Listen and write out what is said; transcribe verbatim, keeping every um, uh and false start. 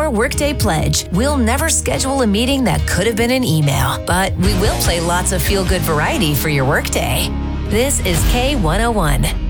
our Workday Pledge, we'll never schedule a meeting that could have been an email, but we will play lots of feel-good variety for your workday. This is K one oh one.